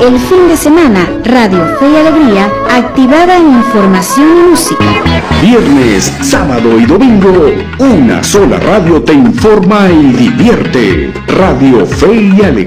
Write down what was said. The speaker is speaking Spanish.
El fin de semana, Radio Fe y Alegría, activada en información y música. Viernes, sábado y domingo, una sola radio te informa y divierte. Radio Fe y Alegría.